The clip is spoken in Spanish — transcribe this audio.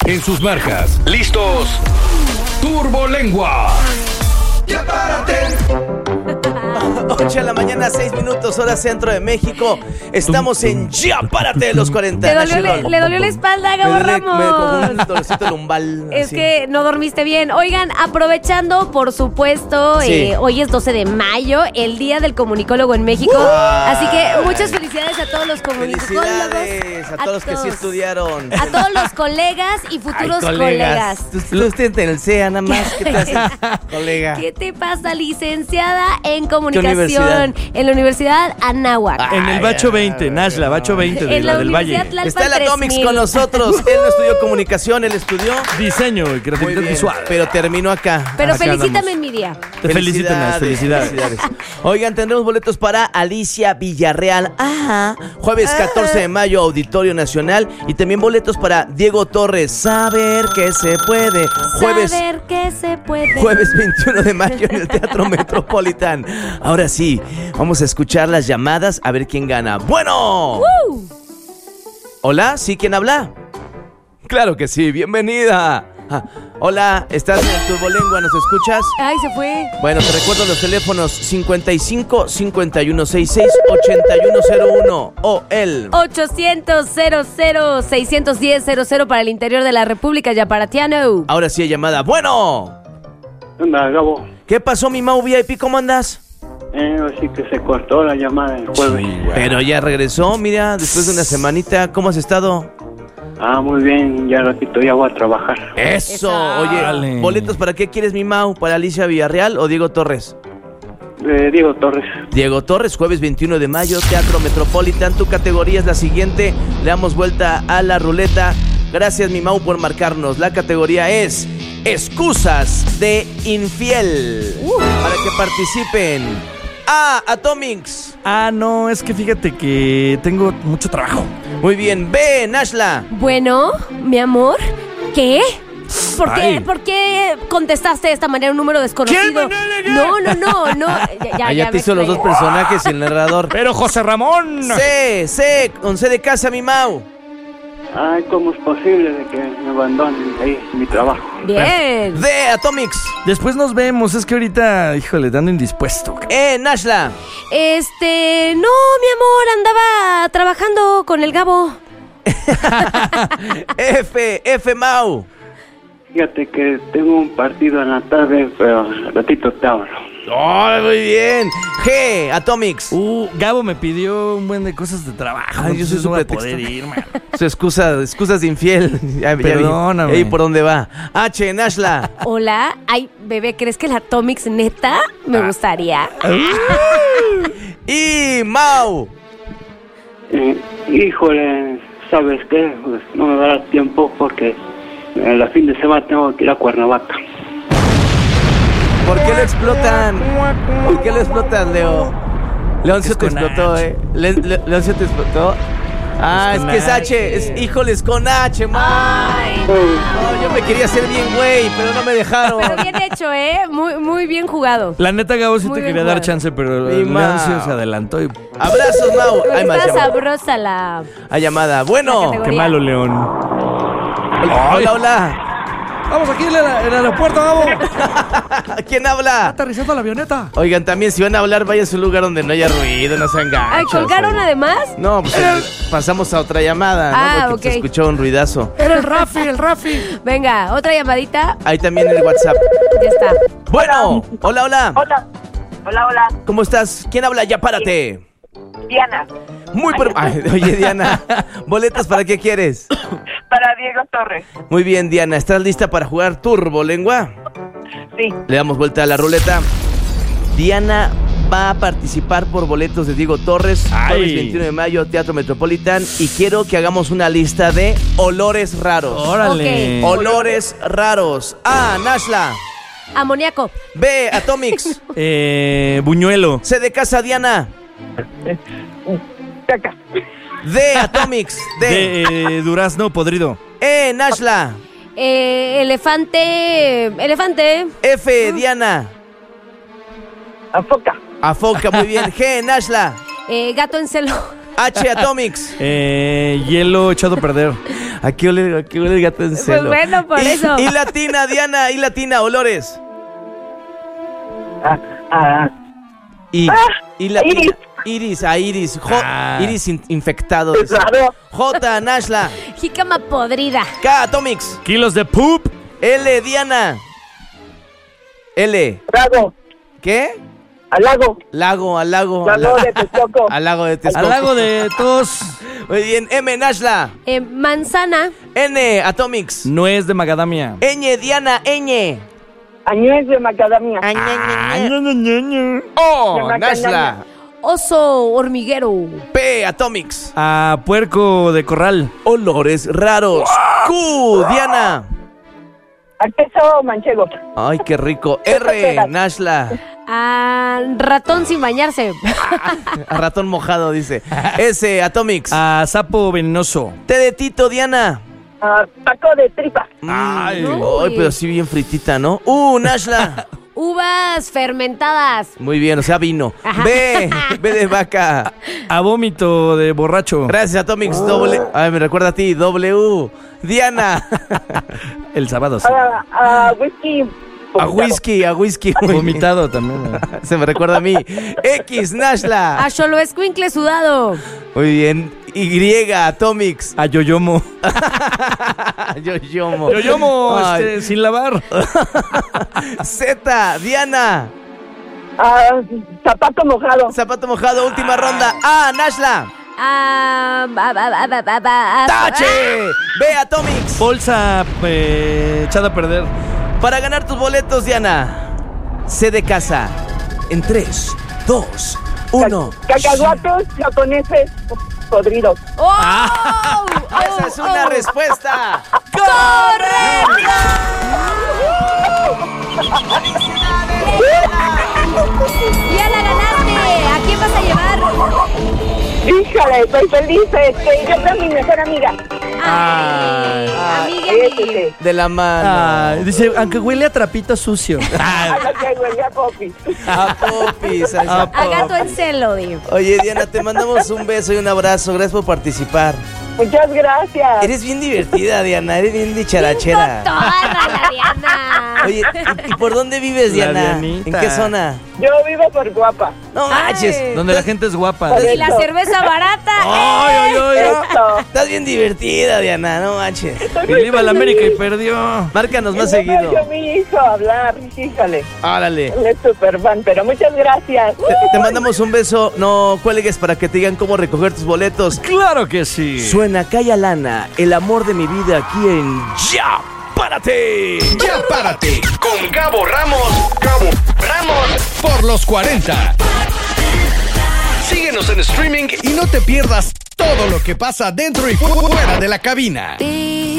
En sus marcas, listos, Turbolengua. Ya párate. 8 de la mañana, 6 minutos, hora centro de México. Estamos en Ya Párate de los 40. Le dolió la espalda a Gabo Ramos. Me como un dolorcito lumbal. Es así. que no dormiste bien. Oigan, aprovechando, por supuesto, Sí. hoy es 12 de mayo, el Día del Comunicólogo en México. Así que muchas felicidades a todos los comunicólogos. Felicidades a todos los que sí estudiaron. A todos los colegas y futuros Ay, colegas. Tú estás en el CEA nada más. ¿Qué te haces, colega? ¿Qué te pasa, licenciada en comunicación? universidad? En la Universidad Anáhuac. En el Bacho 20, Nashla, Bacho 20 de En la la del Valle. Universidad Tlalpan Está el Atomics 3000. con nosotros. Él no estudió comunicación, él estudió Diseño y muy creatividad bien, visual. pero terminó acá. Pero Acá felicítame andamos. en mi día. Te felicito, Nash, felicidades. Oigan, tendremos boletos para Alicia Villarreal. Jueves 14 de mayo, Auditorio Nacional. Y también boletos para Diego Torres. Saber que se puede. Saber que se puede. Jueves 21 de mayo en el Teatro Metropolitan. Ahora sí, vamos a escuchar las llamadas a ver quién gana. ¡Bueno! ¿Hola? ¿Sí? ¿Quién habla? Claro que sí, bienvenida. Hola, ¿estás en el Turbolengua? ¿Nos escuchas? Ay, se fue. Bueno, te recuerdo los teléfonos 55 5166 8101 o el 800-00-610-00 para el interior de la República Yaparatiano. Ahora sí hay llamada. ¡Bueno! Anda, Gabo. ¿Qué pasó, mi Mau VIP? ¿Cómo andas? Así que se cortó la llamada el jueves. Pero ya regresó, mira, después de una semanita. ¿Cómo has estado? Muy bien, ya ratito ya voy a trabajar. ¡Eso! Eso. Oye, Dale. ¿boletos para qué quieres, mi Mau? ¿Para Alicia Villarreal o Diego Torres? Diego Torres. Diego Torres, jueves 21 de mayo, Teatro Metropolitan. Tu categoría es la siguiente. Le damos vuelta a la ruleta. Gracias, mi Mau, por marcarnos. La categoría es excusas de infiel. Para que participen. Atomics. No, es que fíjate que tengo mucho trabajo. Muy bien. B, Nashla. Bueno, mi amor, ¿qué? Ay. ¿Por qué contestaste de esta manera un número desconocido? ¿Quién me nega? No. Ya te hizo los dos personajes y el narrador. Pero José Ramón. C, con C de casa, mi Mau. ¿Cómo es posible de que me abandonen ahí mi trabajo? Bien. D, Atomics. Después nos vemos, es que ahorita, híjole, dando indispuesto. Nashla. No, mi amor, andaba trabajando con el Gabo. F, Mau. Fíjate que tengo un partido en la tarde, pero al ratito te hablo. Muy bien. G, Atomics. Gabo me pidió un buen de cosas de trabajo. Ay, yo soy entonces su no voy a pretexto. poder ir, man. Su excusas de infiel. Ya vi. Perdóname. ¿Y por dónde va? H, Nashla. Hola. Ay, bebé, ¿crees que la Atomics neta me gustaría? Y Mau. Híjole, ¿sabes qué? Pues no me va a dar tiempo porque la fin de semana tengo que ir a Cuernavaca. ¿Por qué lo explotan? ¿Por qué lo explotan, Leo? Leoncio Es te con explotó, H. Leoncio te explotó. Es con que es H. H. Es híjoles con H, man. No, yo me quería hacer bien, güey, pero no me dejaron. Pero bien hecho, Muy, muy bien jugado. La neta, Gabo, sí Muy te bien quería dar jugado. chance, pero Mi Leoncio Mau. se adelantó y... Abrazos, Mau. Hay más Está llamada. sabrosa la... Hay llamada. Bueno. La Qué malo, León. Hola. Vamos aquí en el aeropuerto, Gabo. ¿Quién habla? Aterrizando la avioneta. Oigan, también si van a hablar, vaya a un lugar donde no haya ruido, no sean gachos. Ay, ¿colgaron oigan. además? No, pues pasamos a otra llamada, ¿no? Porque se ok. escuchó un ruidazo. Era el Rafi. Venga, otra llamadita. Ahí también en el WhatsApp. Ya está. Bueno, hola. Hola, ¿Cómo estás? ¿Quién habla? Ya párate. Diana, Oye, Diana, ¿boletos para qué quieres? para Diego Torres. Muy bien, Diana, ¿estás lista para jugar Turbolengua? Sí, Le damos vuelta a la ruleta. Diana va a participar por boletos de Diego Torres, jueves 21 de mayo, Teatro Metropolitan, y quiero que hagamos una lista de olores raros. Órale. Olores raros. A, Nashla. Amoníaco. B, Atomics. Buñuelo. C de casa, Diana. caca. D, Atomics. D. De durazno podrido. E, Nashla. Elefante. F, Diana. Afoca. Afoca, muy bien. G, Nashla. Gato en celo. H, Atomics. Hielo echado a perder. Aquí huele el gato en celo. Pues bueno, por eso. Y latina, Diana, y latina, olores. Y latina. Iris. Iris. Iris infectado. Claro. J, Nashla. Jícama podrida. K, Atomics. Kilos de poop. L, Diana. L. Lago. ¿Qué? Al lago. Lago De Texcoco. Al lago de Texcoco. Al lago de tos. Muy bien. M, Nashla. Manzana. N, Atomics. Nuez de macadamia. Ñ, Diana, Ñ. Añez de macadamia. O, De macadamia. Nashla. Oso hormiguero. P, Atomics. A puerco de corral. Olores raros. Q, Diana. Al queso manchego. Ay, qué rico. R, Nashla. Ratón sin bañarse. A ratón mojado, dice. S, Atomics. A sapo venenoso. T de Tito, Diana. Taco de tripa. Ay. Ay, pero sí bien fritita, ¿no? Nashla. Uvas fermentadas. Muy bien, o sea, vino. Ajá. B de vaca. A vómito de borracho. Gracias, Atomics. Doble. Ay, me recuerda a ti. W. Diana. El sábado sí. Whisky. A whisky. Muy bien. Vomitado también. Se me recuerda a mí. X, Nashla. A Xolo escuincle sudado. Muy bien. Y, Atomics. A yoyomo. Yoyomo. Yoyomo, Ay. sin lavar. Z, Diana. Zapato mojado. Zapato mojado, última ronda. A, Nashla. Tache. B, Atomics. Bolsa echada a perder. Para ganar tus boletos, Diana. C de casa. En 3, 2, 1. Cacahuatos japoneses podridos. Esa es una respuesta. ¡Diana, ganaste! ¿A quién vas a llevar? Híjole, estoy feliz. Yo soy mi mejor amiga. Amiga. De la mano. Dice, aunque huele a trapito sucio. A lo que huele a popis. A popis. A gato en celo, digo. Oye, Diana, te mandamos un beso y un abrazo. Gracias por participar. Muchas gracias. Eres bien divertida, Diana. Eres bien dicharachera. Toda la Diana. Oye, ¿y por dónde vives, La Diana? Dianita. ¿En qué zona? Yo vivo por Guapa. No manches. Donde la gente es guapa. Y la cerveza barata. Ay. Esto. Estás bien divertida, Diana. No manches. Y le iba a la América y perdió. Márcanos más Yo seguido. a mi hijo hablar. Híjole. Árale. Él es súper fan, pero muchas gracias. Te mandamos un beso. No cuelgues para que te digan cómo recoger tus boletos. Claro que sí. Suena Calla Lana, el amor de mi vida aquí en Ya Párate. Ya párate con Gabo Ramos. Por los 40. Síguenos en streaming y no te pierdas todo lo que pasa dentro y fuera de la cabina.